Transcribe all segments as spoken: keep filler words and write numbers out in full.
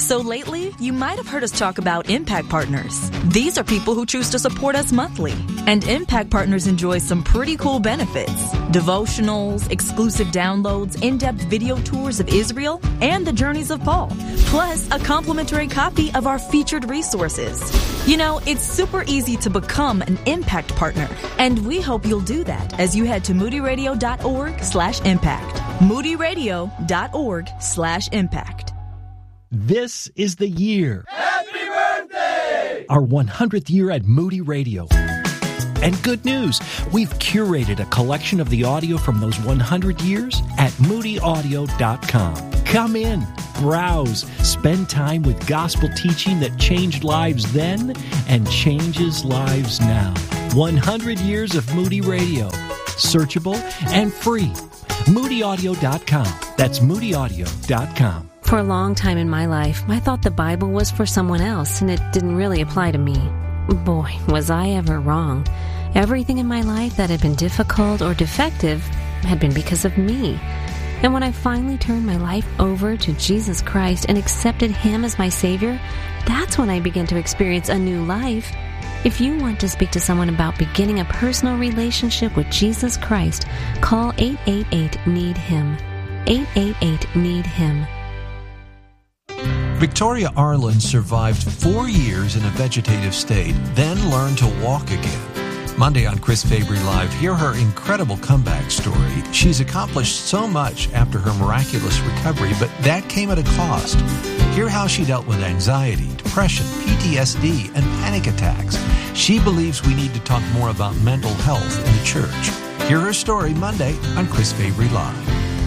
So lately, you might have heard us talk about Impact Partners. These are people who choose to support us monthly. And Impact Partners enjoy some pretty cool benefits. Devotionals, exclusive downloads, in-depth video tours of Israel, and the journeys of Paul. Plus, a complimentary copy of our featured resources. You know, it's super easy to become an Impact Partner. And we hope you'll do that as you head to moodyradio.org slash impact. moodyradio.org slash impact. This is the year. Happy birthday! Our one hundredth year at Moody Radio. And good news, we've curated a collection of the audio from those one hundred years at moody audio dot com. Come in, browse, spend time with gospel teaching that changed lives then and changes lives now. one hundred years of Moody Radio. Searchable and free. moody audio dot com. That's moody audio dot com. For a long time in my life, I thought the Bible was for someone else, and it didn't really apply to me. Boy, was I ever wrong. Everything in my life that had been difficult or defective had been because of me. And when I finally turned my life over to Jesus Christ and accepted Him as my Savior, that's when I began to experience a new life. If you want to speak to someone about beginning a personal relationship with Jesus Christ, call eight eight eight, need him. eight eight eight, need him. Victoria Arlen survived four years in a vegetative state, then learned to walk again. Monday on Chris Fabry Live, hear her incredible comeback story. She's accomplished so much after her miraculous recovery, but that came at a cost. Hear how she dealt with anxiety, depression, P T S D, and panic attacks. She believes we need to talk more about mental health in the church. Hear her story Monday on Chris Fabry Live.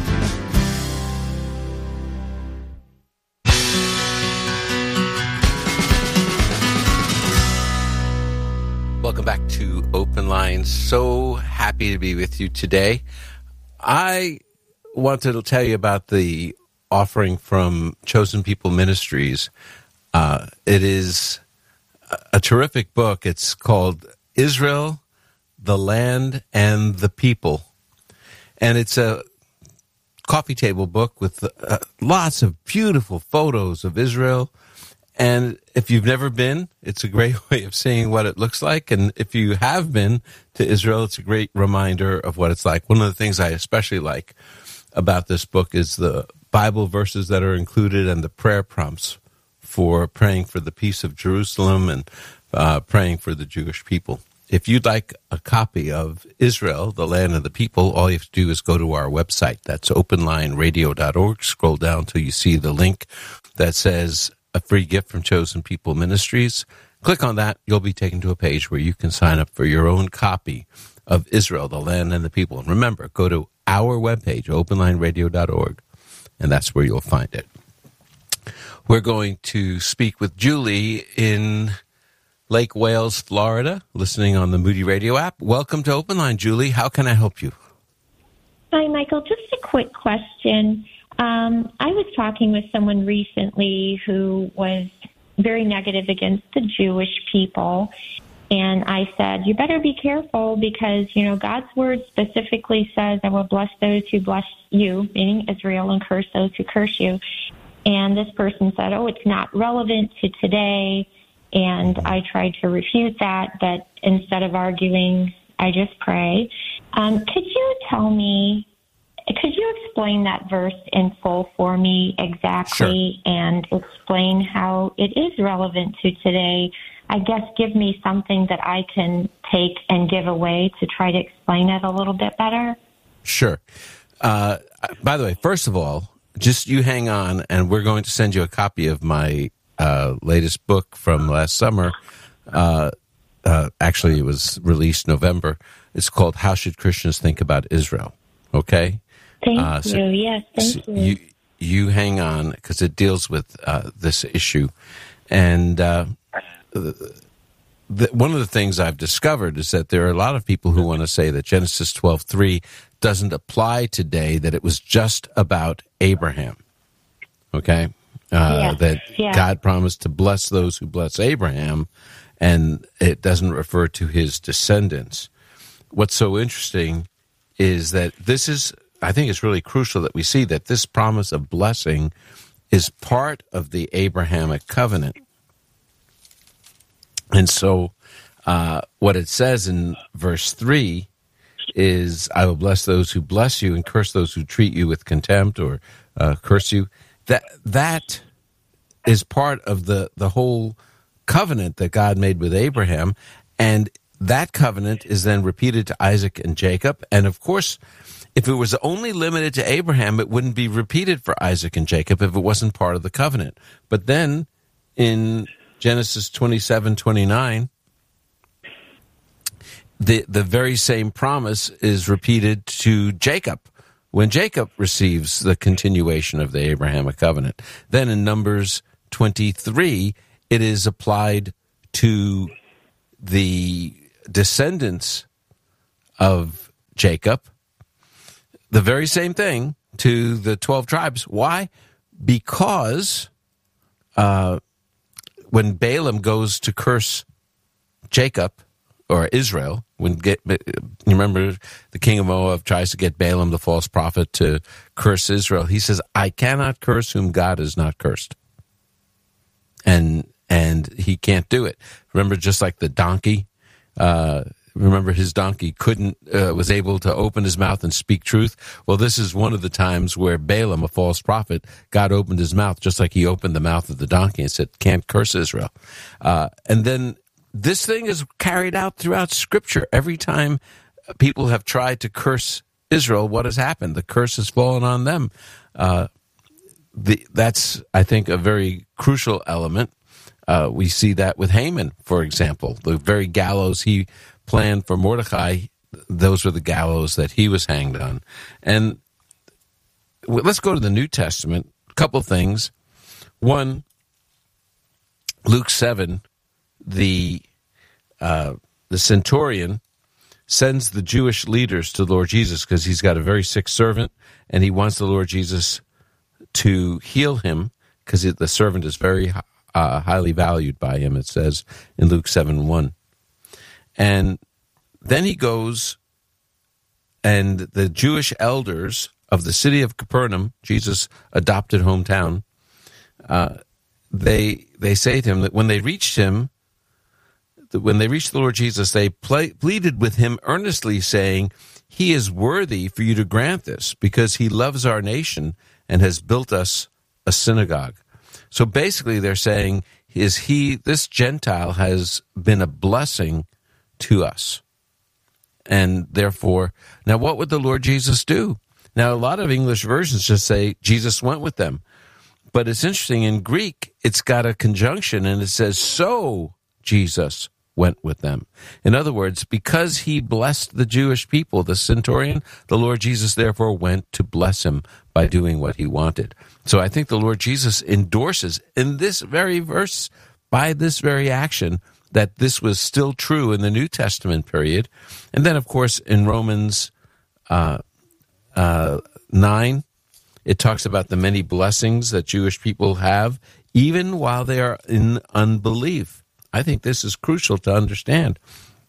Welcome back to Open Line. So happy to be with you today. I wanted to tell you about the offering from Chosen People Ministries. Uh, it is a terrific book. It's called Israel, the Land, and the People. And it's a coffee table book with uh, lots of beautiful photos of Israel. And if you've never been, it's a great way of seeing what it looks like. And if you have been to Israel, it's a great reminder of what it's like. One of the things I especially like about this book is the Bible verses that are included and the prayer prompts for praying for the peace of Jerusalem and uh, praying for the Jewish people. If you'd like a copy of Israel, the Land of the People, all you have to do is go to our website. That's open line radio dot org. Scroll down till you see the link that says a free gift from Chosen People Ministries. Click on that. You'll be taken to a page where you can sign up for your own copy of Israel, the Land and the People. And remember, go to our webpage, open line radio dot org, and that's where you'll find it. We're going to speak with Julie in Lake Wales, Florida, listening on the Moody Radio app. Welcome to Open Line, Julie. How can I help you? Hi, Michael. Just a quick question. Um, I was talking with someone recently who was very negative against the Jewish people, and I said, you better be careful because, you know, God's word specifically says, I will bless those who bless you, meaning Israel, and curse those who curse you. And this person said, oh, it's not relevant to today, and I tried to refute that, but instead of arguing, I just pray. Um, could you tell me, could you explain that verse in full for me exactly? Sure. And explain how it is relevant to today? I guess give me something that I can take and give away to try to explain it a little bit better. Sure. Uh, by the way, first of all, just you hang on, and we're going to send you a copy of my uh, latest book from last summer. Uh, uh, actually, it was released November. It's called How Should Christians Think About Israel? Okay? Thank uh, so, you. Yes, thank so you. you. You hang on, because it deals with uh, this issue. And uh, the, the, one of the things I've discovered is that there are a lot of people who want to say that Genesis twelve three doesn't apply today, that it was just about Abraham. Okay? Uh, yeah. That yeah. God promised to bless those who bless Abraham, and it doesn't refer to his descendants. What's so interesting is that this is, I think it's really crucial that we see that this promise of blessing is part of the Abrahamic covenant. And so uh, what it says in verse three is, I will bless those who bless you and curse those who treat you with contempt or uh, curse you. That that is part of the, the whole covenant that God made with Abraham. And that covenant is then repeated to Isaac and Jacob. And of course, if it was only limited to Abraham, it wouldn't be repeated for Isaac and Jacob if it wasn't part of the covenant. But then in Genesis twenty-seven twenty-nine, the the very same promise is repeated to Jacob when Jacob receives the continuation of the Abrahamic covenant. Then in Numbers twenty-three, it is applied to the descendants of Jacob, the very same thing to the twelve tribes. Why? Because uh, when Balaam goes to curse Jacob, or Israel, when get, you remember the king of Moab tries to get Balaam, the false prophet, to curse Israel. He says, I cannot curse whom God has not cursed. And and he can't do it. Remember, just like the donkey, uh, remember his donkey couldn't, uh, was able to open his mouth and speak truth. Well, this is one of the times where Balaam, a false prophet, God opened his mouth just like he opened the mouth of the donkey and said, can't curse Israel. Uh, and then this thing is carried out throughout Scripture. Every time people have tried to curse Israel, what has happened? The curse has fallen on them. Uh, the, that's, I think, a very crucial element. Uh, we see that with Haman, for example. The very gallows he planned for Mordecai, those were the gallows that he was hanged on. And let's go to the New Testament. A couple things. One, Luke seven, the uh, the centurion sends the Jewish leaders to the Lord Jesus because he's got a very sick servant, and he wants the Lord Jesus to heal him because the servant is very uh, highly valued by him, it says in Luke seven one. And then he goes, and the Jewish elders of the city of Capernaum, Jesus' adopted hometown, uh, they they say to him that when they reached him, that when they reached the Lord Jesus, they ple- pleaded with him earnestly, saying, he is worthy for you to grant this, because he loves our nation and has built us a synagogue. So basically they're saying, is he, this Gentile has been a blessing to us. And therefore, now what would the Lord Jesus do? Now, a lot of English versions just say Jesus went with them. But it's interesting, in Greek, it's got a conjunction, and it says, so Jesus went with them. In other words, because he blessed the Jewish people, the centurion, the Lord Jesus therefore went to bless him by doing what he wanted. So I think the Lord Jesus endorses in this very verse, by this very action, that this was still true in the New Testament period. And then, of course, in Romans uh, uh, nine, it talks about the many blessings that Jewish people have, even while they are in unbelief. I think this is crucial to understand.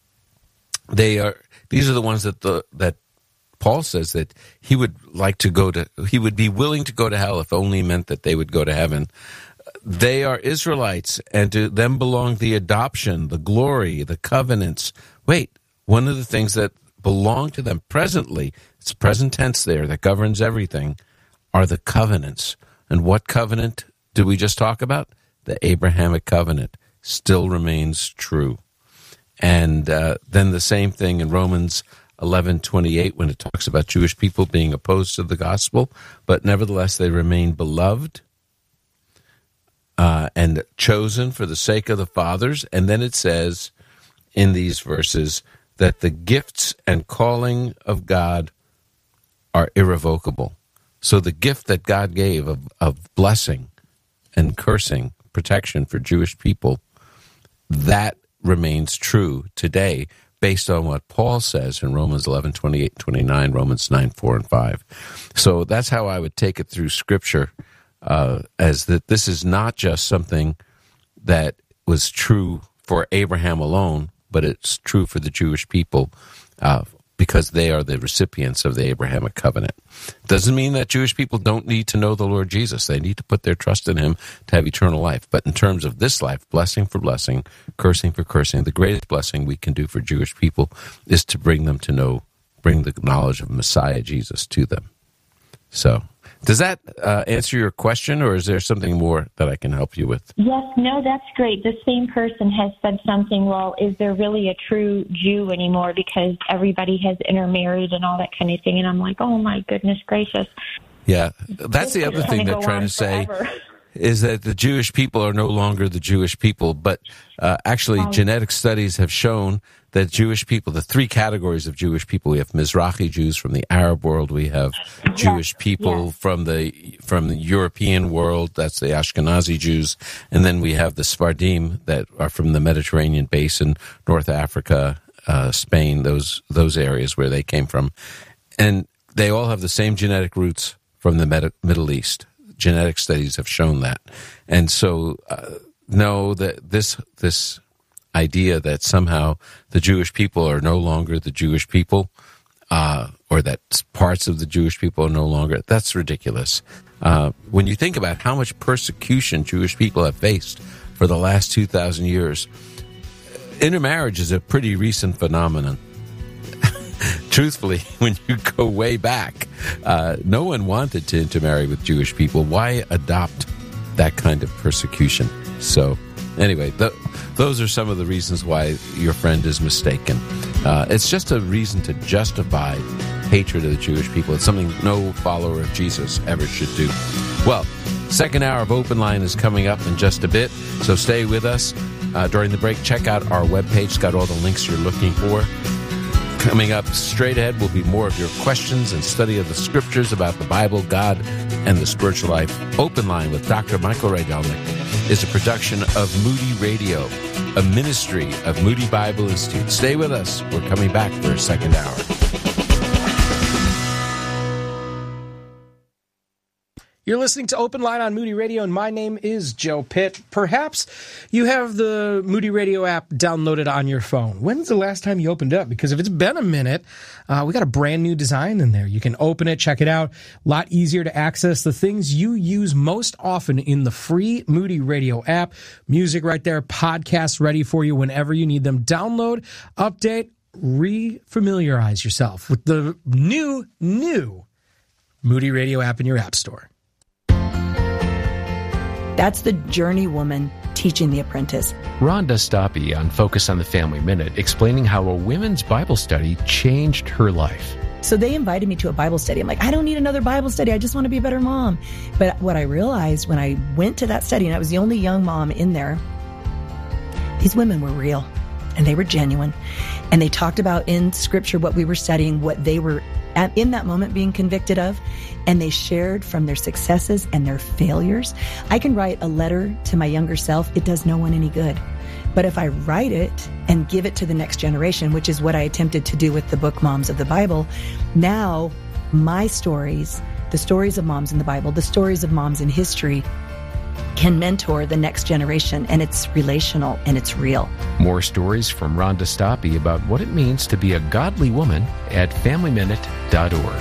They are; these are the ones that the that Paul says that he would like to go to. He would be willing to go to hell if only meant that they would go to heaven. They are Israelites, and to them belong the adoption, the glory, the covenants. Wait, one of the things that belong to them presently, it's present tense there, that governs everything, are the covenants. And what covenant did we just talk about? The Abrahamic covenant still remains true. And uh, then the same thing in Romans eleven twenty-eight when it talks about Jewish people being opposed to the gospel, but nevertheless they remain beloved uh, and chosen for the sake of the fathers. And then it says in these verses that the gifts and calling of God are irrevocable. So the gift that God gave of, of blessing and cursing, protection for Jewish people, that remains true today based on what Paul says in Romans eleven twenty-eight and twenty-nine, Romans nine four and five. So that's how I would take it through Scripture, uh, as that this is not just something that was true for Abraham alone, but it's true for the Jewish people uh, because they are the recipients of the Abrahamic covenant. Doesn't mean that Jewish people don't need to know the Lord Jesus. They need to put their trust in him to have eternal life. But in terms of this life, blessing for blessing, cursing for cursing, the greatest blessing we can do for Jewish people is to bring them to know, bring the knowledge of Messiah Jesus to them. So, does that uh, answer your question, or is there something more that I can help you with? Yes, no, that's great. The same person has said something, well, is there really a true Jew anymore because everybody has intermarried and all that kind of thing? And I'm like, oh, my goodness gracious. Yeah, that's the other thing they're trying to say, is that the Jewish people are no longer the Jewish people. But uh, actually, um, genetic studies have shown that Jewish people, the three categories of Jewish people, we have Mizrahi Jews from the Arab world, we have yes, Jewish people yes. from the from the European world, that's the Ashkenazi Jews, and then we have the Sephardim that are from the Mediterranean basin, North Africa, uh, Spain, those those areas where they came from. And they all have the same genetic roots from the Med- Middle East. Genetic studies have shown that. And so, uh, no, that this this idea that somehow the Jewish people are no longer the Jewish people, uh, or that parts of the Jewish people are no longer, that's ridiculous. Uh, when you think about how much persecution Jewish people have faced for the last two thousand years, intermarriage is a pretty recent phenomenon. Truthfully, when you go way back, uh, no one wanted to intermarry with Jewish people. Why adopt that kind of persecution? So, anyway, th- those are some of the reasons why your friend is mistaken. Uh, it's just a reason to justify hatred of the Jewish people. It's something no follower of Jesus ever should do. Well, second hour of Open Line is coming up in just a bit, so stay with us. Uh, during the break, check out our webpage. It's got all the links you're looking for. Coming up straight ahead will be more of your questions and study of the scriptures about the Bible, God, and the spiritual life. Open Line with Doctor Michael Rydelnik is a production of Moody Radio, a ministry of Moody Bible Institute. Stay with us. We're coming back for a second hour. You're listening to Open Line on Moody Radio, and my name is Joe Pitt. Perhaps you have the Moody Radio app downloaded on your phone. When's the last time you opened it up? Because if it's been a minute, uh, we got a brand new design in there. You can open it, check it out. A lot easier to access the things you use most often in the free Moody Radio app. Music right there, podcasts ready for you whenever you need them. Download, update, re-familiarize yourself with the new, new Moody Radio app in your app store. That's the journey woman teaching the apprentice. Rhonda Stoppe on Focus on the Family Minute, explaining how a women's Bible study changed her life. So they invited me to a Bible study. I'm like, I don't need another Bible study. I just want to be a better mom. But what I realized when I went to that study, and I was the only young mom in there, these women were real and they were genuine. And they talked about in Scripture what we were studying, what they were at, in that moment being convicted of. And they shared from their successes and their failures. I can write a letter to my younger self. It does no one any good. But if I write it and give it to the next generation, which is what I attempted to do with the book Moms of the Bible, now my stories, the stories of moms in the Bible, the stories of moms in history, can mentor the next generation, and it's relational and it's real. More stories from Rhonda Stoppe about what it means to be a godly woman at family minute dot org.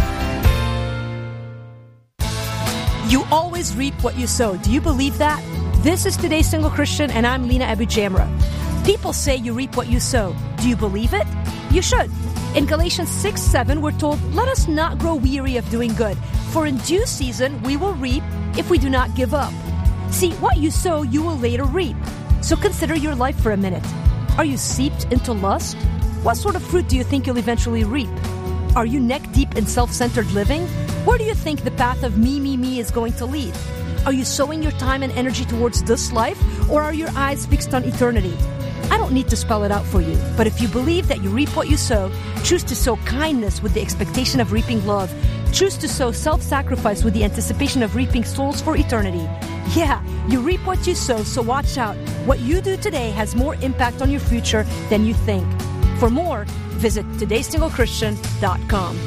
You always reap what you sow. Do you believe that? This is Today's Single Christian, and I'm Lena Abu-Jamra. People say you reap what you sow. Do you believe it? You should. In Galatians six seven, we're told, let us not grow weary of doing good, for in due season we will reap if we do not give up. See, what you sow, you will later reap. So consider your life for a minute. Are you seeped into lust? What sort of fruit do you think you'll eventually reap? Are you neck deep in self-centered living? Where do you think the path of me, me, me is going to lead? Are you sowing your time and energy towards this life, or are your eyes fixed on eternity? I don't need to spell it out for you, but if you believe that you reap what you sow, choose to sow kindness with the expectation of reaping love. Choose to sow self-sacrifice with the anticipation of reaping souls for eternity. Yeah, you reap what you sow, so watch out. What you do today has more impact on your future than you think. For more, visit todays single christian dot com.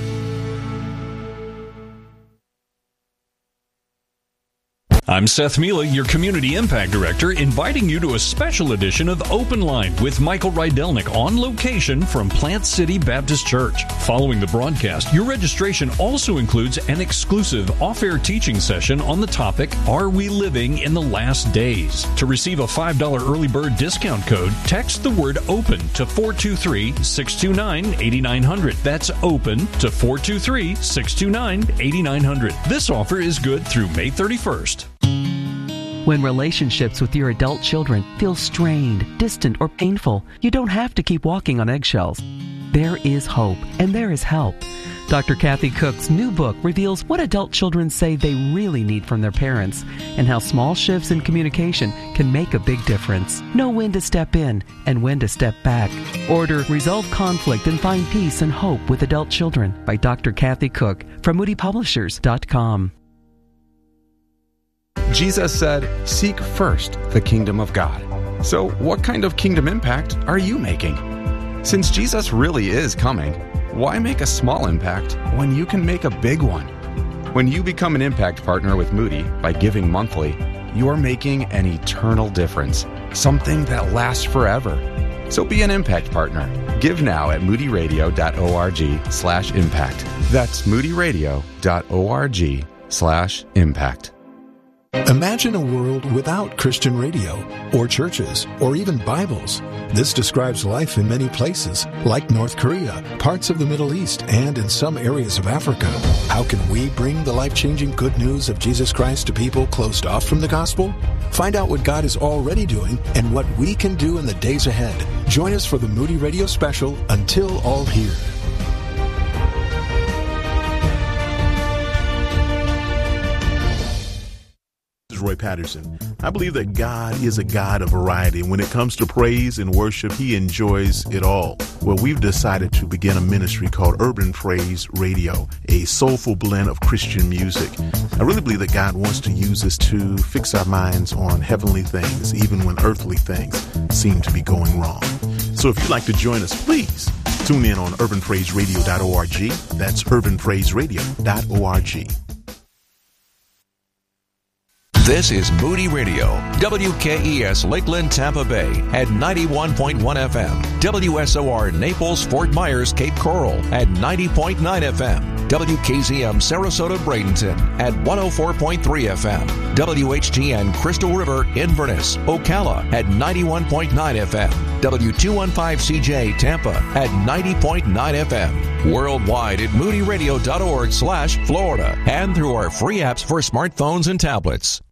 I'm Seth Mila, your Community Impact Director, inviting you to a special edition of Open Line with Michael Rydelnik on location from Plant City Baptist Church. Following the broadcast, your registration also includes an exclusive off-air teaching session on the topic, Are We Living in the Last Days? To receive a five dollars early bird discount code, text the word OPEN to four two three, six two nine, eight nine zero zero. That's OPEN to four two three, six two nine, eight nine zero zero. This offer is good through May thirty-first. When relationships with your adult children feel strained, distant, or painful, you don't have to keep walking on eggshells. There is hope, and there is help. Doctor Kathy Cook's new book reveals what adult children say they really need from their parents and how small shifts in communication can make a big difference. Know when to step in and when to step back. Order Resolve Conflict and Find Peace and Hope with Adult Children by Doctor Kathy Cook from moody publishers dot com. Jesus said, seek first the kingdom of God. So what kind of kingdom impact are you making? Since Jesus really is coming, why make a small impact when you can make a big one? When you become an impact partner with Moody by giving monthly, you're making an eternal difference, something that lasts forever. So be an impact partner. Give now at moody radio dot org slash impact. That's moody radio dot org slash impact. Imagine a world without Christian radio, or churches, or even Bibles. This describes life in many places, like North Korea, parts of the Middle East, and in some areas of Africa. How can we bring the life-changing good news of Jesus Christ to people closed off from the gospel? Find out what God is already doing and what we can do in the days ahead. Join us for the Moody Radio special, Until All Hear. Roy Patterson. I believe that God is a God of variety. When it comes to praise and worship, he enjoys it all. Well, we've decided to begin a ministry called Urban Praise Radio, a soulful blend of Christian music. I really believe that God wants to use us to fix our minds on heavenly things, even when earthly things seem to be going wrong. So if you'd like to join us, please tune in on urban praise radio dot org. That's urban praise radio dot org. This is Moody Radio, W K E S Lakeland, Tampa Bay at ninety-one point one F M, W S O R Naples, Fort Myers, Cape Coral at ninety point nine F M, W K Z M Sarasota, Bradenton at one oh four point three F M, W H T N Crystal River, Inverness, Ocala at ninety-one point nine F M, W two fifteen C J Tampa at ninety point nine F M, worldwide at moody radio dot org slash Florida, and through our free apps for smartphones and tablets.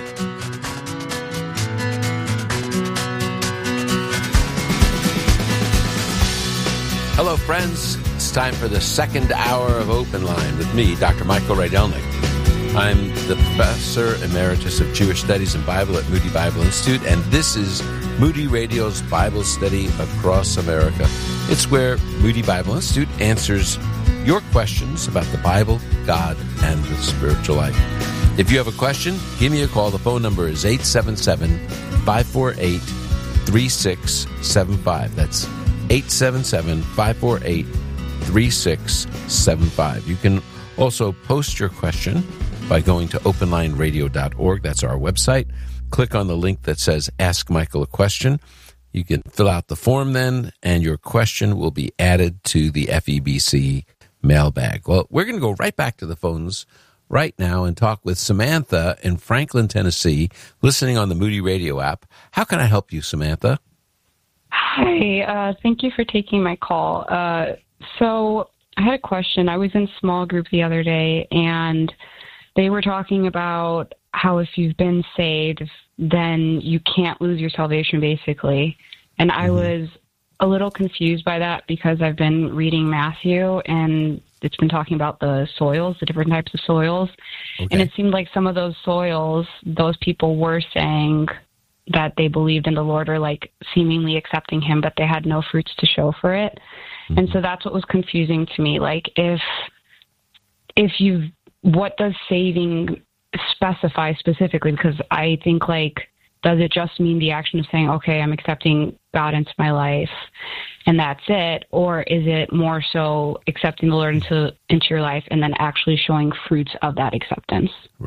Hello, friends. It's time for the second hour of Open Line with me, Doctor Michael Rydelnik. I'm the Professor Emeritus of Jewish Studies and Bible at Moody Bible Institute, and this is Moody Radio's Bible Study Across America. It's where Moody Bible Institute answers your questions about the Bible, God, and the spiritual life. If you have a question, give me a call. The phone number is eight seven seven, five four eight, three six seven five. That's eight seven seven, five four eight, three six seven five. You can also post your question by going to open line radio dot org. That's our website. Click on the link that says Ask Michael a Question. You can fill out the form then, and your question will be added to the F E B C mailbag. Well, we're going to go right back to the phones right now and talk with Samantha in Franklin, Tennessee, listening on the Moody Radio app. How can I help you, Samantha? Hi, uh, thank you for taking my call. Uh, so I had a question. I was in a small group the other day, and they were talking about how if you've been saved, then you can't lose your salvation, basically. And I mm-hmm. was a little confused by that because I've been reading Matthew, and it's been talking about the soils, the different types of soils. Okay. And it seemed like some of those soils, those people were saying that they believed in the Lord or like seemingly accepting him, but they had no fruits to show for it. Mm-hmm. And so that's what was confusing to me. Like if, if you, what does saving specify specifically? Because I think like, does it just mean the action of saying, okay, I'm accepting God into my life and that's it? Or is it more so accepting the Lord into, into your life and then actually showing fruits of that acceptance? Right.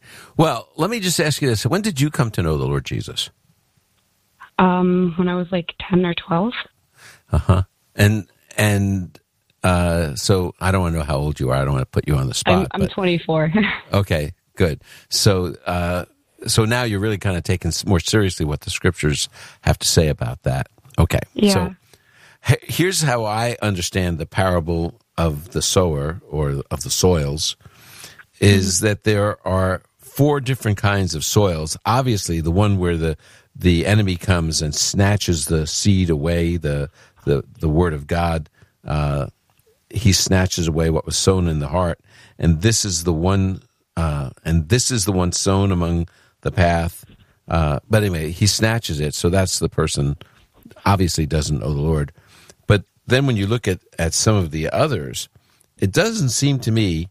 Well, let me just ask you this. When did you come to know the Lord Jesus? Um, when I was like ten or twelve. Uh-huh. And, and, uh, so I don't want to know how old you are. I don't want to put you on the spot. I'm, I'm twenty-four. Okay, good. So, uh, so now you're really kind of taking more seriously what the scriptures have to say about that. Okay. Yeah. So he- here's how I understand the parable of the sower or of the soils is mm-hmm. that there are four different kinds of soils. Obviously, the one where the, the enemy comes and snatches the seed away, the, the, the word of God, uh, he snatches away what was sown in the heart. And this is the one, uh, and this is the one sown among the path. Uh, but anyway, he snatches it. So that's the person obviously doesn't know the Lord. But then when you look at, at some of the others, it doesn't seem to me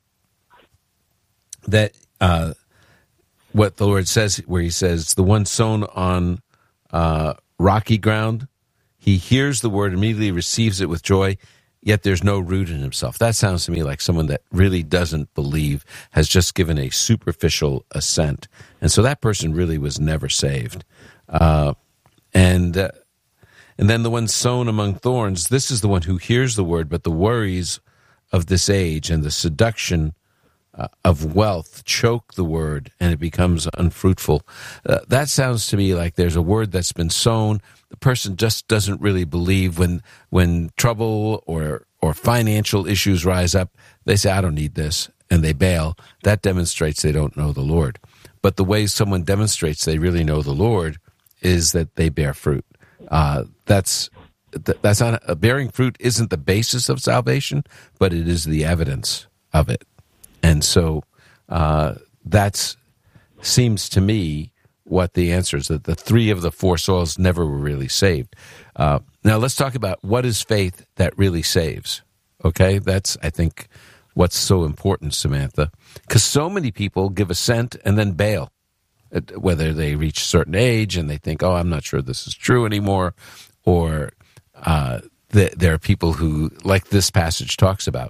that uh, what the Lord says, where he says, the one sown on uh, rocky ground, he hears the word, immediately receives it with joy, yet there's no root in himself. That sounds to me like someone that really doesn't believe, has just given a superficial assent. And so that person really was never saved. Uh, and uh, and then the one sown among thorns, this is the one who hears the word, but the worries of this age and the seduction uh, of wealth choke the word, and it becomes unfruitful. Uh, that sounds to me like there's a word that's been sown. The person just doesn't really believe. When when trouble or or financial issues rise up, they say, I don't need this, and they bail. That demonstrates they don't know the Lord. But the way someone demonstrates they really know the Lord is that they bear fruit. Uh, that's that's not uh, bearing fruit isn't the basis of salvation, but it is the evidence of it. And so uh, that's seems to me what the answer is, that the three of the four soils never were really saved. Uh, now let's talk about what is faith that really saves. Okay, that's, I think, what's so important, Samantha, because so many people give assent and then bail, whether they reach a certain age and they think, oh, I'm not sure this is true anymore, or uh, th- there are people who, like this passage talks about,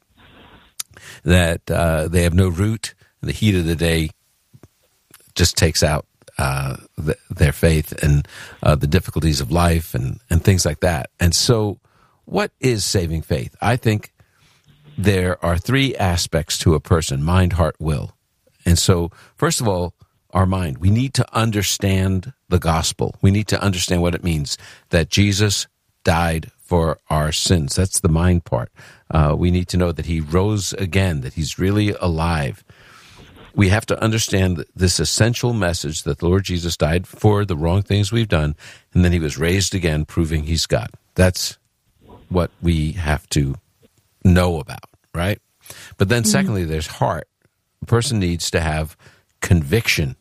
that uh, they have no root, and the heat of the day just takes out uh, th- their faith and uh, the difficulties of life and, and things like that. And so what is saving faith? I think there are three aspects to a person: mind, heart, will. And so, first of all, our mind. We need to understand the gospel. We need to understand what it means that Jesus died for our sins. That's the mind part. Uh, we need to know that he rose again, that he's really alive. We have to understand this essential message that the Lord Jesus died for the wrong things we've done, and then he was raised again, proving he's God. That's what we have to know about, right? But then secondly, there's heart. A person needs to have conviction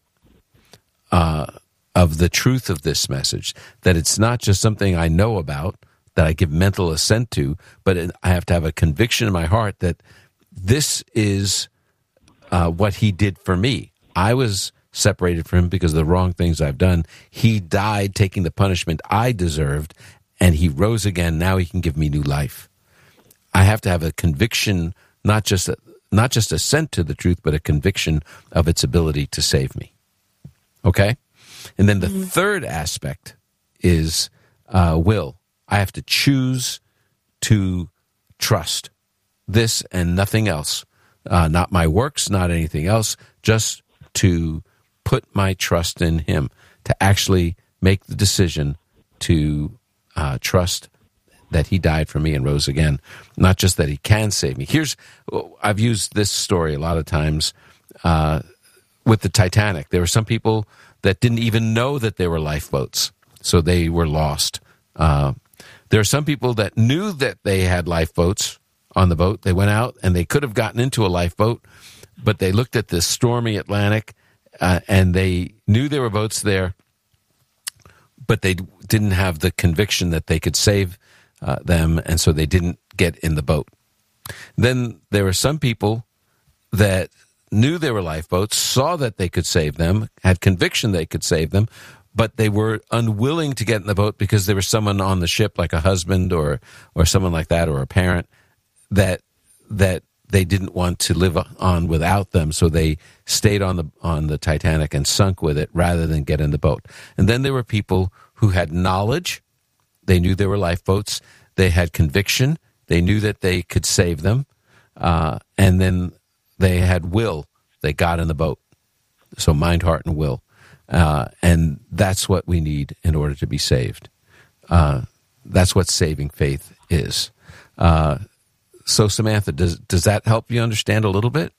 uh, of the truth of this message, that it's not just something I know about, that I give mental assent to, but it, I have to have a conviction in my heart that this is uh, what he did for me. I was separated from him because of the wrong things I've done. He died taking the punishment I deserved, and he rose again. Now he can give me new life. I have to have a conviction, not just a, not just assent to the truth, but a conviction of its ability to save me. Okay? And then the mm-hmm. third aspect is uh, will. I have to choose to trust this and nothing else. Uh, not my works, not anything else, just to put my trust in him, to actually make the decision to uh, trust that he died for me and rose again, not just that he can save me. Here's, I've used this story a lot of times uh, with the Titanic. There were some people that didn't even know that there were lifeboats, so they were lost. Uh, there are some people that knew that they had lifeboats on the boat. They went out and they could have gotten into a lifeboat, but they looked at this stormy Atlantic uh, and they knew there were boats there, but they didn't have the conviction that they could save uh, them, and so they didn't get in the boat. Then there were some people that knew there were lifeboats, saw that they could save them, had conviction they could save them, but they were unwilling to get in the boat because there was someone on the ship, like a husband or or someone like that, or a parent, that that they didn't want to live on without them, so they stayed on the on the Titanic and sunk with it rather than get in the boat. And then there were people who had knowledge. They knew there were lifeboats. They had conviction. They knew that they could save them. Uh, and then they had will. They got in the boat. So mind, heart, and will. Uh, and that's what we need in order to be saved. Uh, that's what saving faith is. Uh, so, Samantha, does does that help you understand a little bit?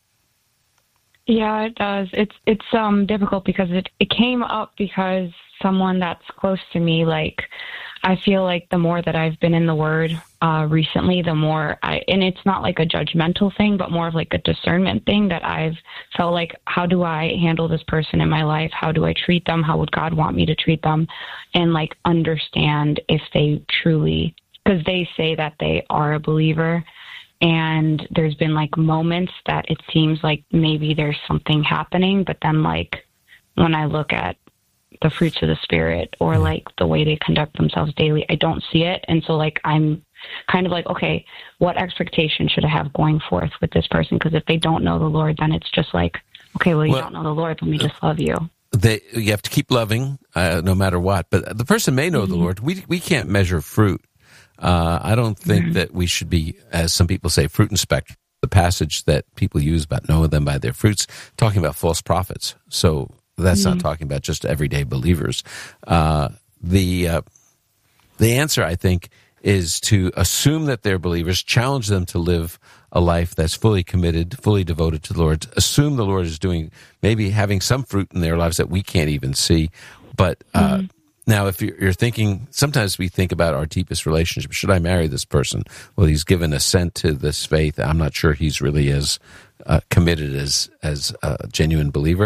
Yeah, it does. It's it's um difficult because it, it came up because someone that's close to me, like, I feel like the more that I've been in the Word uh, recently, the more I, and it's not like a judgmental thing, but more of like a discernment thing that I've felt like, how do I handle this person in my life? How do I treat them? How would God want me to treat them? And like understand if they truly, because they say that they are a believer. And there's been like moments that it seems like maybe there's something happening, but then like when I look at the fruits of the Spirit or like the way they conduct themselves daily, I don't see it. And so like I'm kind of like, okay, what expectation should I have going forth with this person? Because if they don't know the Lord, then it's just like, okay, well, you well, don't know the Lord, let me just love you. They, you have to keep loving uh, no matter what. But the person may know mm-hmm. the Lord. We we can't measure fruit. Uh, I don't think mm-hmm. that we should be, as some people say, fruit inspector. The passage that people use about knowing them by their fruits, talking about false prophets. So that's mm-hmm. not talking about just everyday believers. Uh, the uh, the answer, I think, is to assume that they're believers, challenge them to live a life that's fully committed, fully devoted to the Lord. Assume the Lord is doing, maybe having some fruit in their lives that we can't even see. But uh, mm-hmm. now, if you're, you're thinking, sometimes we think about our deepest relationship. Should I marry this person? Well, he's given assent to this faith. I'm not sure he's really as uh, committed as as a genuine believer.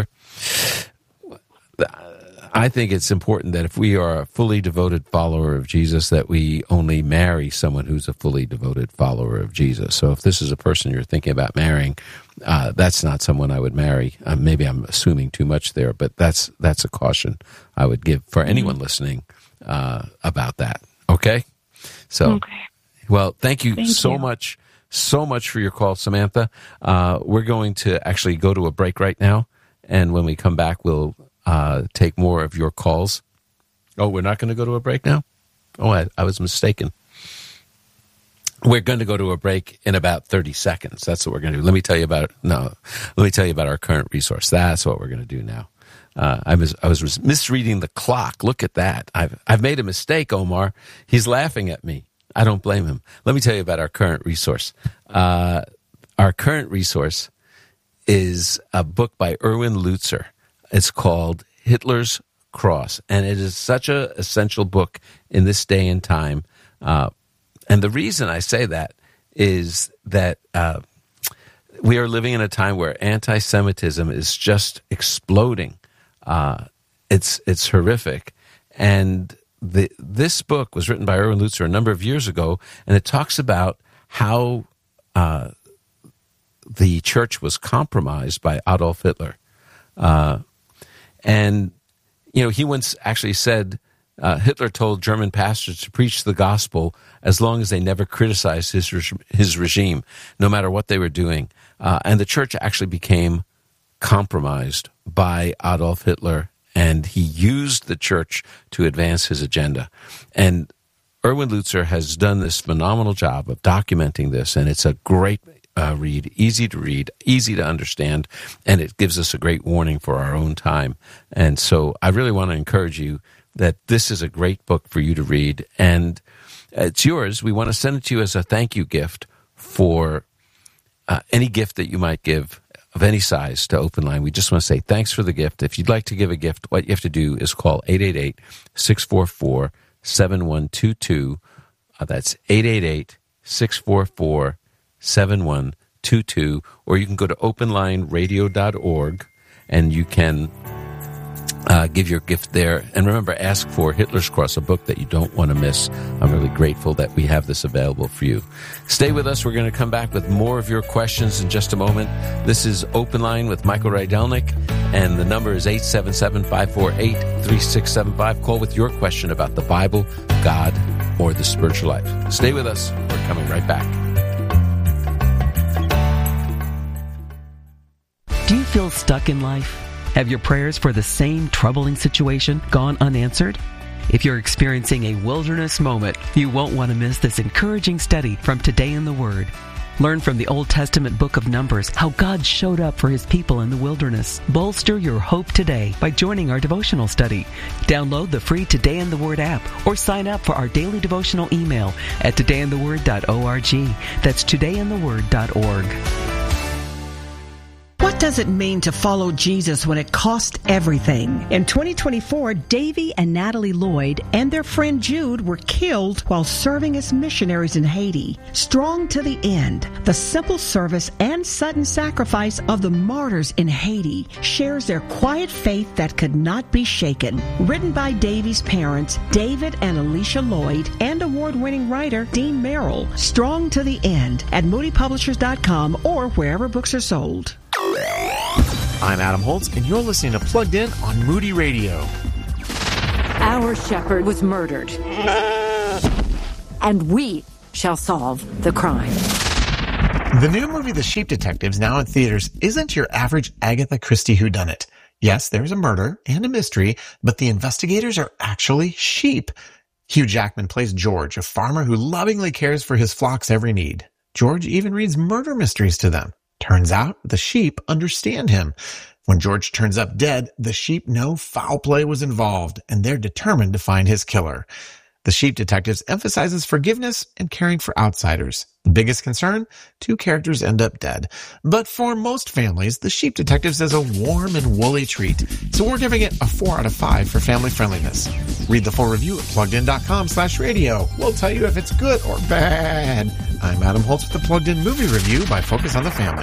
I think it's important that if we are a fully devoted follower of Jesus, that we only marry someone who's a fully devoted follower of Jesus. So if this is a person you're thinking about marrying, uh, that's not someone I would marry. Uh, maybe I'm assuming too much there, but that's that's a caution I would give for anyone listening uh, about that. Okay? So, okay. Well, thank you thank so you. much, so much for your call, Samantha. Uh, we're going to actually go to a break right now, and when we come back, we'll Uh, take more of your calls. Oh, we're not going to go to a break now? Oh, I, I was mistaken. We're going to go to a break in about thirty seconds. That's what we're going to do. Let me tell you about, no, let me tell you about our current resource. That's what we're going to do now. Uh, I was, I was misreading the clock. Look at that. I've, I've made a mistake, Omar. He's laughing at me. I don't blame him. Let me tell you about our current resource. Uh, our current resource is a book by Erwin Lutzer. It's called Hitler's Cross, and it is such an essential book in this day and time. Uh, and the reason I say that is that uh, we are living in a time where anti-Semitism is just exploding. Uh, it's it's horrific. And the, this book was written by Erwin Lutzer a number of years ago, and it talks about how uh, the church was compromised by Adolf Hitler. Uh, And, you know, he once actually said uh, Hitler told German pastors to preach the gospel as long as they never criticized his re- his regime, no matter what they were doing. Uh, and the church actually became compromised by Adolf Hitler, and he used the church to advance his agenda. And Erwin Lutzer has done this phenomenal job of documenting this, and it's a great Uh, read, easy to read, easy to understand, and it gives us a great warning for our own time. And so I really want to encourage you that this is a great book for you to read, and it's yours. We want to send it to you as a thank you gift for uh, any gift that you might give of any size to Open Line. We just want to say thanks for the gift. If you'd like to give a gift, what you have to do is call eight eight eight, six four four, seven one two two. Uh, that's eight eight eight, six four four, seven one two two, or you can go to open line radio dot org and you can uh, give your gift there. And remember, ask for Hitler's Cross, a book that you don't want to miss. I'm really grateful that we have this available for you. Stay with us. We're going to come back with more of your questions in just a moment. This is Open Line with Michael Rydelnik, and the number is eight seven seven, five four eight, three six seven five. Call with your question about the Bible, God, or the spiritual life. Stay with us. We're coming right back. feel stuck in life? Have your prayers for the same troubling situation gone unanswered? If you're experiencing a wilderness moment, you won't want to miss this encouraging study from Today in the Word. Learn from the Old Testament book of Numbers how God showed up for his people in the wilderness. Bolster your hope today by joining our devotional study. Download the free Today in the Word app or sign up for our daily devotional email at today in the word dot org. That's today in the word dot org. What does it mean to follow Jesus when it costs everything? In twenty twenty-four, Davy and Natalie Lloyd and their friend Jude were killed while serving as missionaries in Haiti. Strong to the end, the simple service and sudden sacrifice of the martyrs in Haiti shares their quiet faith that could not be shaken. Written by Davy's parents, David and Alicia Lloyd, and award-winning writer Dean Merrill. Strong to the end at moody publishers dot com or wherever books are sold. I'm Adam Holtz, and you're listening to Plugged In on Moody Radio. Our shepherd was murdered, and we shall solve the crime. The new movie The Sheep Detectives, now in theaters, isn't your average Agatha Christie whodunit. Yes, there's a murder and a mystery, but the investigators are actually sheep. Hugh Jackman plays George, a farmer who lovingly cares for his flock's every need. George even reads murder mysteries to them. Turns out the sheep understand him. When George turns up dead, the sheep know foul play was involved, and they're determined to find his killer. The Sheep Detectives emphasizes forgiveness and caring for outsiders. The biggest concern? Two characters end up dead. But for most families, The Sheep Detectives is a warm and woolly treat, so we're giving it a four out of five for family friendliness. Read the full review at plugged in dot com slash radio. We'll tell you if it's good or bad. I'm Adam Holtz with the Plugged In Movie Review by Focus on the Family.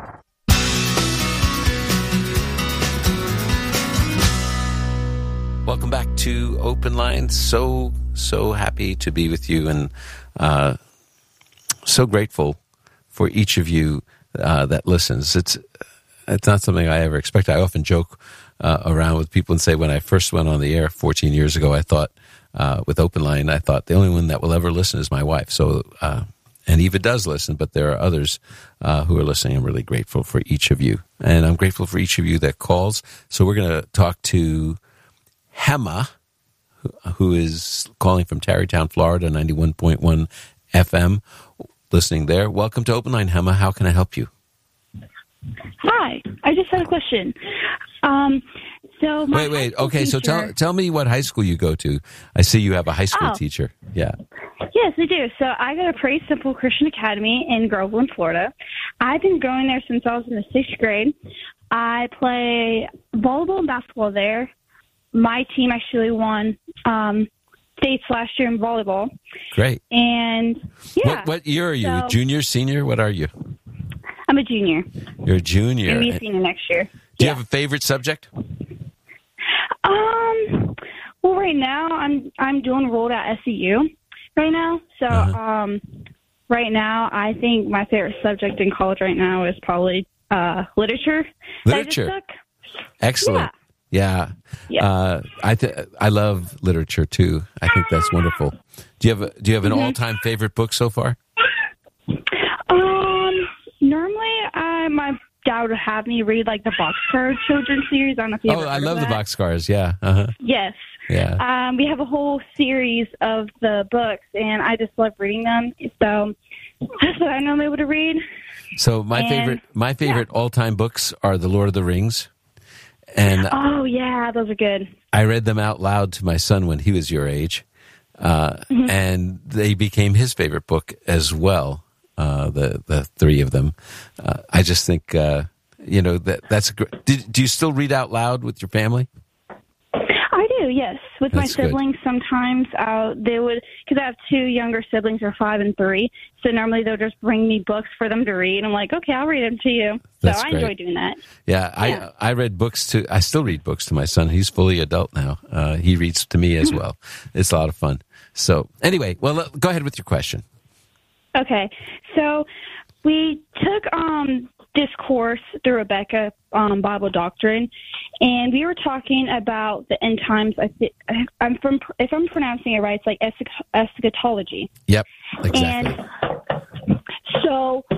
Welcome back to Open Line. So, so happy to be with you, and uh, so grateful for each of you uh, that listens. It's it's not something I ever expect. I often joke uh, around with people and say, when I first went on the air fourteen years ago, I thought, uh, with Open Line, I thought the only one that will ever listen is my wife. So, uh, and Eva does listen, but there are others uh, who are listening. I'm really grateful for each of you, and I'm grateful for each of you that calls. So we're going to talk to Hema, who is calling from Tarrytown, Florida, ninety-one point one F M, listening there. Welcome to Open Line, Hema. How can I help you? Hi. I just had a question. Um, so my wait, wait. Okay, teacher, so tell tell me what high school you go to. I see you have a high school oh. teacher. Yeah. Yes, I do. So I go to Praise Simple Christian Academy in Groveland, Florida. I've been going there since I was in the sixth grade. I play volleyball and basketball there. My team actually won um, states last year in volleyball. Great. And, yeah. What, what year are you? So, junior, senior? What are you? I'm a junior. You're a junior. I'll be a senior next year. Do yeah. you have a favorite subject? Um. Well, right now, I'm I'm doing rolled out S E U right now. So, uh-huh. um, right now, I think my favorite subject in college right now is probably uh, literature. Literature. Excellent. Yeah. Yeah, yeah. Uh, I th- I love literature too. I think that's wonderful. Do you have a, Do you have an mm-hmm. all time favorite book so far? Um, normally, I my dad would have me read like the Boxcar children's series. I don't know if you Oh, ever I heard love of the that. Boxcars. Yeah. Uh-huh. Yes. Yeah. Um, we have a whole series of the books, and I just love reading them. So that's what I normally would read. So my and, favorite my favorite yeah. all time books are The Lord of the Rings. And oh yeah, those are good. I read them out loud to my son when he was your age, uh, mm-hmm. and they became his favorite book as well. Uh, the the three of them. Uh, I just think uh, you know that that's a great. Do, do you still read out loud with your family? I do, yes. With That's my good. siblings, sometimes uh, they would, because I have two younger siblings, they're five and three. So normally they'll just bring me books for them to read. I'm like, okay, I'll read them to you. That's so I great. enjoy doing that. Yeah, Yeah. I I read books to. I still read books to my son. He's fully adult now. Uh, he reads to me as well. It's a lot of fun. So anyway, well, uh, go ahead with your question. Okay, so we took um, this course through Rebecca um, Bible Doctrine, and we were talking about the end times. I think I'm from if I'm pronouncing it right, it's like eschatology. Yep, exactly. And so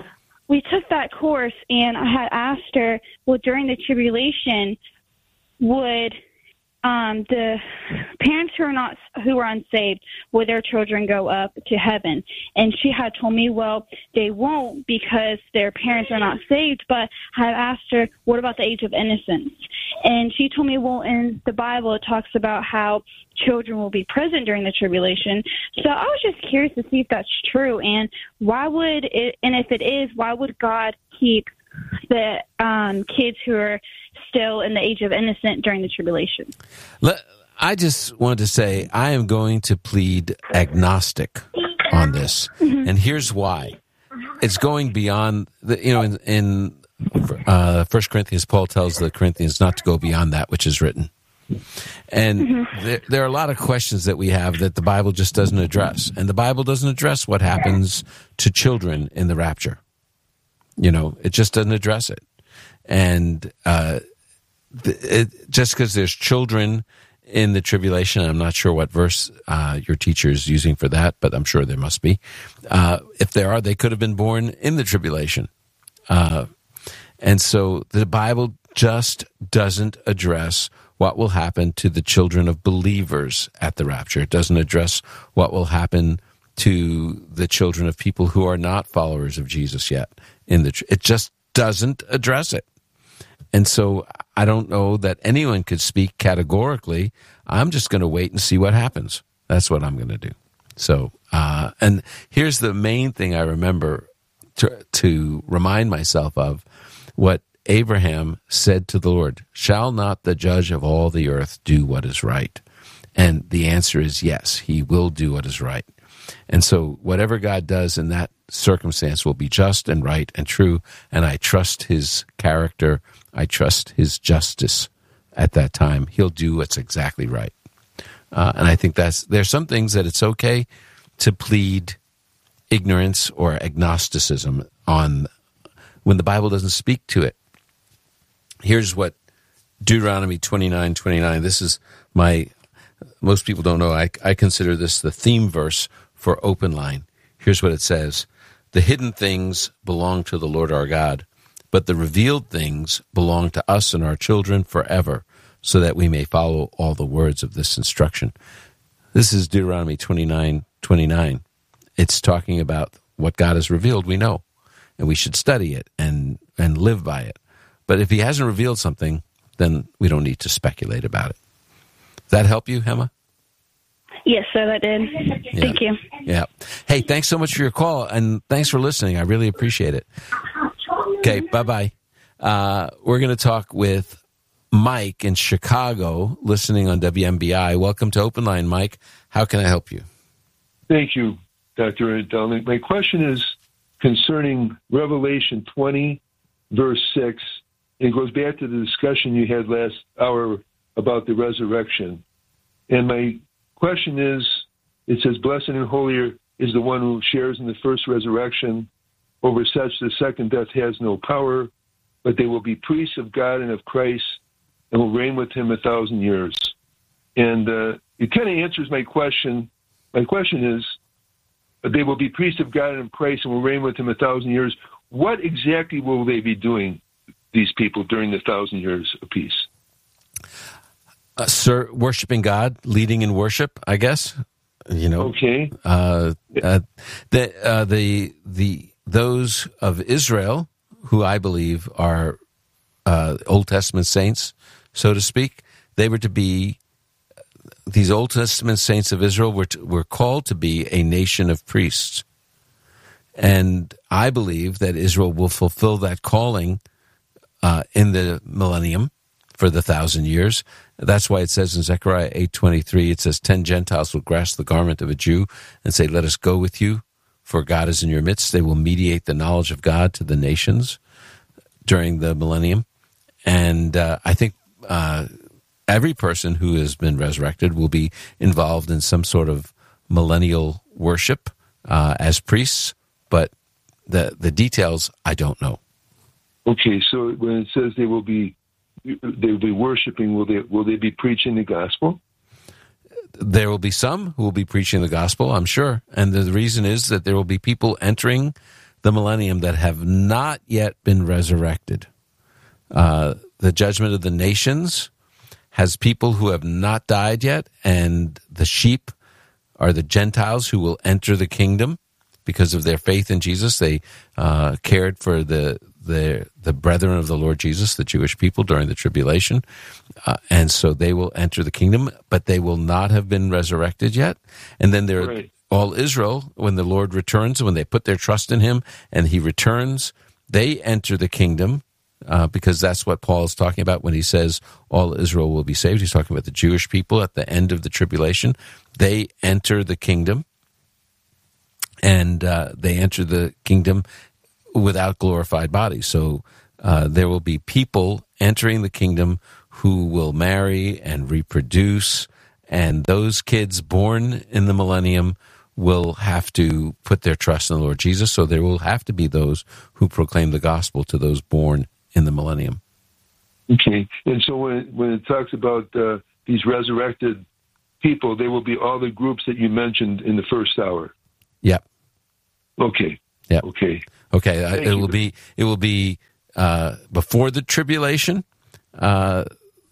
we took that course, and I had asked her, well, during the tribulation, would um, the parents who are not who are unsaved, would their children go up to heaven? And she had told me, well, they won't because their parents are not saved. But I had asked her, what about the age of innocence? And she told me, well, in the Bible it talks about how children will be present during the tribulation. So I was just curious to see if that's true, and why would it? And if it is, why would God keep the um, kids who are still in the age of innocence during the tribulation? Let, I just wanted to say I am going to plead agnostic on this, mm-hmm. and here's why. It's going beyond the, you know, in, in uh, First Corinthians, Paul tells the Corinthians not to go beyond that which is written. And mm-hmm. there, there are a lot of questions that we have that the Bible just doesn't address. And the Bible doesn't address what happens to children in the rapture. You know, it just doesn't address it. And uh, it, just because there's children in the tribulation, I'm not sure what verse uh, your teacher is using for that, but I'm sure there must be. Uh, if there are, they could have been born in the tribulation. Uh, and so the Bible just doesn't address what will happen to the children of believers at the rapture. It doesn't address what will happen to the children of people who are not followers of Jesus yet. In the, it just doesn't address it. And so I don't know that anyone could speak categorically. I'm just going to wait and see what happens. That's what I'm going to do. So, uh, and here's the main thing I remember to, to remind myself of, what Abraham said to the Lord, shall not the judge of all the earth do what is right? And the answer is yes, he will do what is right. And so whatever God does in that circumstance will be just and right and true, and I trust his character, I trust his justice at that time. He'll do what's exactly right. Uh, and I think that's, there's some things that it's okay to plead ignorance or agnosticism on when the Bible doesn't speak to it. Here's what Deuteronomy twenty-nine twenty-nine, this is my, most people don't know, I, I consider this the theme verse for Open Line. Here's what it says. The hidden things belong to the Lord our God, but the revealed things belong to us and our children forever, so that we may follow all the words of this instruction. This is Deuteronomy twenty-nine twenty-nine. It's talking about what God has revealed, we know, and we should study it and, and live by it. But if he hasn't revealed something, then we don't need to speculate about it. Does that help you, Hema? Yes, sir, that did. Yeah. Thank you. Yeah. Hey, thanks so much for your call, and thanks for listening. I really appreciate it. Okay, bye-bye. Uh, we're going to talk with Mike in Chicago, listening on W M B I. Welcome to Open Line, Mike. How can I help you? Thank you, Doctor Dowling. My question is concerning Revelation twenty, verse six. It goes back to the discussion you had last hour about the resurrection. And my question is, it says, blessed and holier is the one who shares in the first resurrection. Over such the second death has no power, but they will be priests of God and of Christ and will reign with him a thousand years. And uh, it kind of answers my question. My question is, they will be priests of God and of Christ and will reign with him a thousand years. What exactly will they be doing, these people, during the thousand years of peace? Uh, sir, worshiping God, leading in worship, I guess. You know, okay. Uh, uh, the uh, the the those of Israel who I believe are uh, Old Testament saints, so to speak, they were to be. These Old Testament saints of Israel were to, were called to be a nation of priests, and I believe that Israel will fulfill that calling uh, in the millennium for the thousand years. That's why it says in Zechariah eight twenty-three, it says, ten Gentiles will grasp the garment of a Jew and say, let us go with you, for God is in your midst. They will mediate the knowledge of God to the nations during the millennium. And uh, I think uh, every person who has been resurrected will be involved in some sort of millennial worship uh, as priests, but the the details I don't know. Okay, so when it says they will be they will be worshiping, will they will they be preaching the gospel? There will be some who will be preaching the gospel, I'm sure. And the reason is that there will be people entering the millennium that have not yet been resurrected. Uh, the judgment of the nations has people who have not died yet, and the sheep are the Gentiles who will enter the kingdom because of their faith in Jesus. They uh, cared for the, the the brethren of the Lord Jesus, the Jewish people, during the tribulation, uh, and so they will enter the kingdom, but they will not have been resurrected yet. And then there, right. all Israel, when the Lord returns, when they put their trust in Him, and He returns, they enter the kingdom. Uh, because that's what Paul is talking about when he says all Israel will be saved. He's talking about the Jewish people at the end of the tribulation. They enter the kingdom, and uh, they enter the kingdom without glorified bodies. So uh, there will be people entering the kingdom who will marry and reproduce, and those kids born in the millennium will have to put their trust in the Lord Jesus. So there will have to be those who proclaim the gospel to those born in the millennium. Okay. And so when, when it talks about uh, these resurrected people, they will be all the groups that you mentioned in the first hour. Yep. Okay. Yep. Okay. Okay. Uh, Thank it you. will be, it will be uh, before the tribulation. Uh,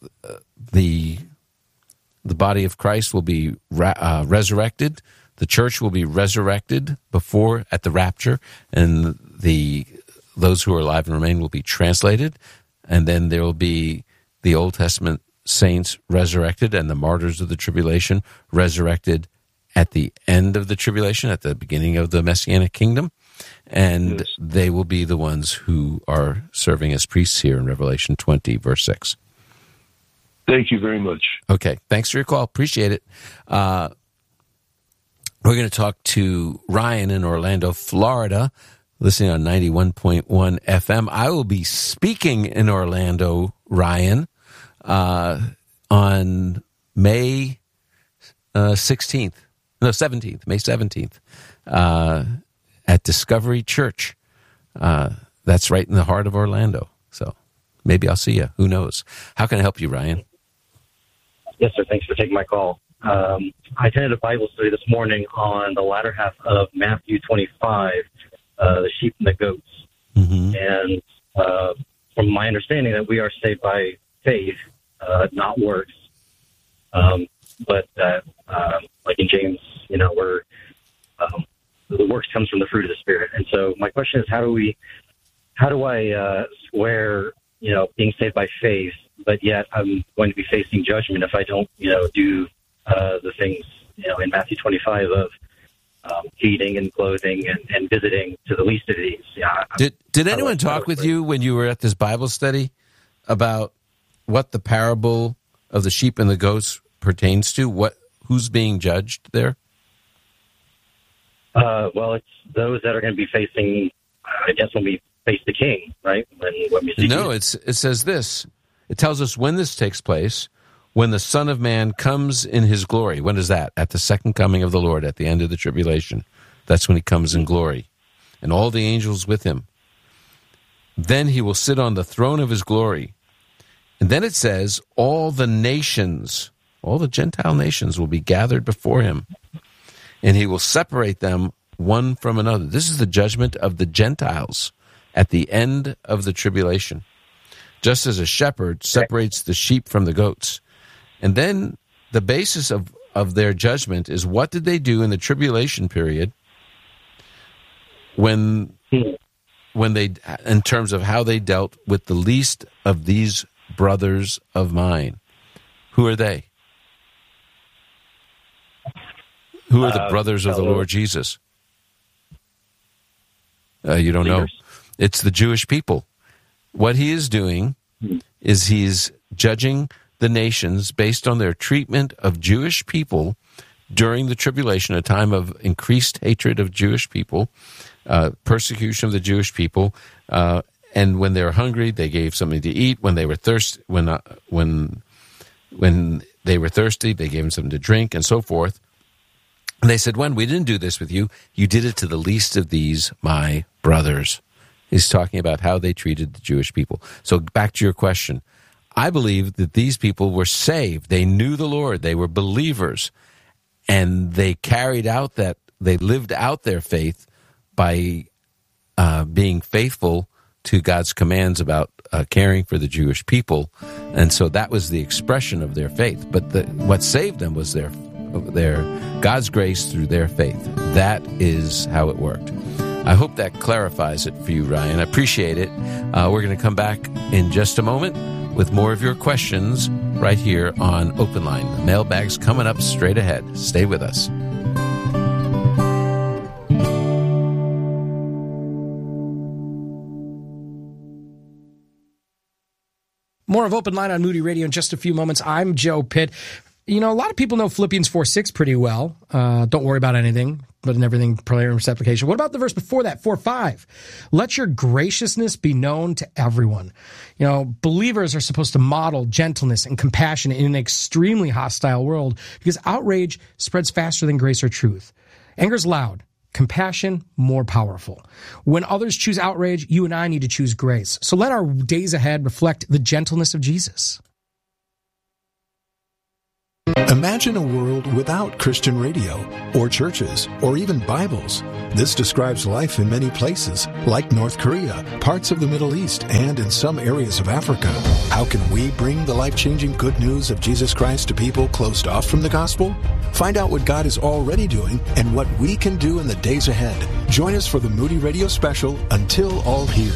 the, the body of Christ will be ra- uh, resurrected. The church will be resurrected before, at the rapture, and the those who are alive and remain will be translated, and then there will be the Old Testament saints resurrected and the martyrs of the tribulation resurrected at the end of the tribulation, at the beginning of the Messianic kingdom, and yes. they will be the ones who are serving as priests here in Revelation twenty, verse six. Thank you very much. Okay, thanks for your call. Appreciate it. Uh, we're going to talk to Ryan in Orlando, Florida, listening on ninety-one point one F M. I will be speaking in Orlando, Ryan, uh, on May uh, sixteenth, no, seventeenth, May seventeenth, uh, at Discovery Church. Uh, that's right in the heart of Orlando. So maybe I'll see you. Who knows? How can I help you, Ryan? Yes, sir. Thanks for taking my call. Um, I attended a Bible study this morning on the latter half of Matthew twenty-five, uh, the sheep and the goats. Mm-hmm. And uh, from my understanding that we are saved by faith, uh, not works. Um, but that, uh, like in James, you know, we're, um, the works comes from the fruit of the Spirit. And so my question is, how do we, how do I uh, square, you know, being saved by faith, but yet I'm going to be facing judgment if I don't, you know, do uh, the things, you know, in Matthew twenty-five of um, feeding and clothing and, and visiting to the least of these. Yeah. Did Did anyone talk with you when you were at this Bible study about what the parable of the sheep and the goats pertains to? What who's being judged there? Uh, well, it's those that are going to be facing, I guess, when we face the King, right? When, when we see no, it's it says this. It tells us when this takes place, when the Son of Man comes in his glory. When is that? At the second coming of the Lord, at the end of the tribulation. That's when he comes in glory, and all the angels with him. Then he will sit on the throne of his glory. And then it says, all the nations, all the Gentile nations will be gathered before him, and he will separate them one from another. This is the judgment of the Gentiles at the end of the tribulation. Just as a shepherd separates the sheep from the goats. And then the basis of, of their judgment is, what did they do in the tribulation period when, when they, in terms of how they dealt with the least of these brothers of mine? Who are they? Who are the uh, brothers of the Lord Jesus? Uh, you don't know? It's the Jewish people. What he is doing is he's judging the nations based on their treatment of Jewish people during the tribulation, a time of increased hatred of Jewish people, uh, persecution of the Jewish people, uh, and when they were hungry, they gave something to eat. When they were thirsty, when uh, when when they were thirsty, they gave them something to drink, and so forth. And they said, "When we didn't do this with you, you did it to the least of these, my brothers." He's talking about how they treated the Jewish people. So back to your question. I believe that these people were saved. They knew the Lord. They were believers. And they carried out that, they lived out their faith by uh, being faithful to God's commands about uh, caring for the Jewish people, and so that was the expression of their faith. But the, what saved them was their their God's grace through their faith. That is how it worked. I hope that clarifies it for you, Ryan. I appreciate it. Uh, we're going to come back in just a moment with more of your questions right here on Open Line. The mailbag's coming up straight ahead. Stay with us. More of Open Line on Moody Radio in just a few moments. I'm Joe Pitt. You know, a lot of people know Philippians four six pretty well. Uh, don't worry about anything, but in everything, prayer and supplication. What about the verse before that, four five? Let your graciousness be known to everyone. You know, believers are supposed to model gentleness and compassion in an extremely hostile world because outrage spreads faster than grace or truth. Anger's loud. Compassion, more powerful. When others choose outrage, you and I need to choose grace. So let our days ahead reflect the gentleness of Jesus. Imagine a world without Christian radio, or churches, or even Bibles. This describes life in many places, like North Korea, parts of the Middle East, and in some areas of Africa. How can we bring the life-changing good news of Jesus Christ to people closed off from the gospel? Find out what God is already doing and what we can do in the days ahead. Join us for the Moody Radio special, Until All Hear.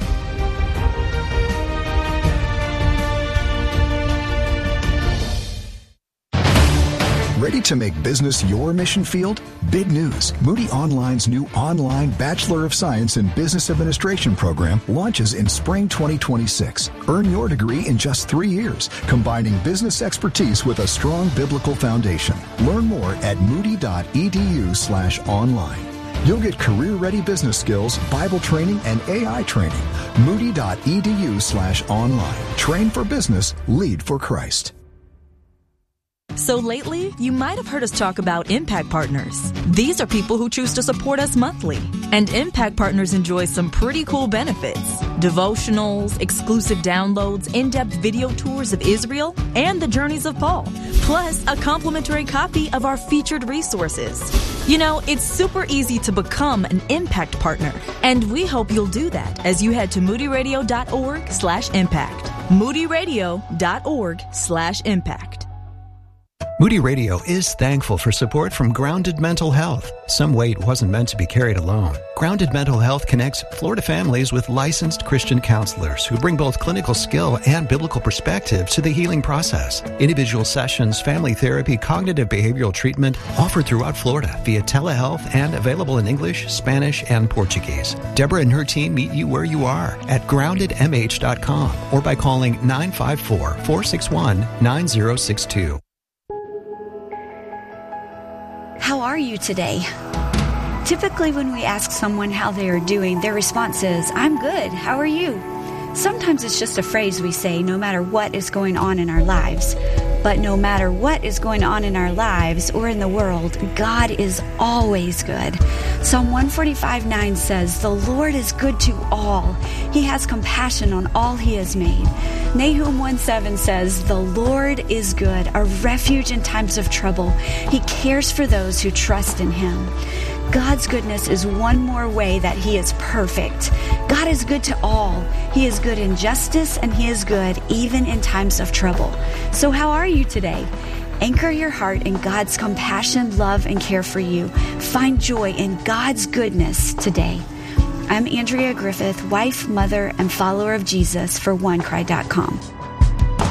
Ready to make business your mission field? Big news. Moody Online's new online Bachelor of Science in Business Administration program launches in spring twenty twenty-six. Earn your degree in just three years, combining business expertise with a strong biblical foundation. Learn more at moody.edu slash online. You'll get career-ready business skills, Bible training, and A I training. Moody.edu slash online. Train for business, lead for Christ. So lately, you might have heard us talk about Impact Partners. These are people who choose to support us monthly. And Impact Partners enjoy some pretty cool benefits. Devotionals, exclusive downloads, in-depth video tours of Israel, and the journeys of Paul. Plus, a complimentary copy of our featured resources. You know, it's super easy to become an Impact Partner. And we hope you'll do that as you head to moodyradio.org slash impact. moodyradio.org slash impact. Moody Radio is thankful for support from Grounded Mental Health. Some weight wasn't meant to be carried alone. Grounded Mental Health connects Florida families with licensed Christian counselors who bring both clinical skill and biblical perspective to the healing process. Individual sessions, family therapy, cognitive behavioral treatment offered throughout Florida via telehealth and available in English, Spanish, and Portuguese. Deborah and her team meet you where you are at grounded m h dot com or by calling nine five four, four six one, nine zero six two. How are you today? Typically, when we ask someone how they are doing, their response is, I'm good. How are you? Sometimes it's just a phrase we say no matter what is going on in our lives. But no matter what is going on in our lives or in the world, God is always good. Psalm one forty-five nine says, The Lord is good to all. He has compassion on all He has made. Nahum one seven says, The Lord is good, a refuge in times of trouble. He cares for those who trust in Him. God's goodness is one more way that He is perfect. God is good to all. He is good in justice, and He is good even in times of trouble. So how are you today? Anchor your heart in God's compassion, love, and care for you. Find joy in God's goodness today. I'm Andrea Griffith, wife, mother, and follower of Jesus for one cry dot com.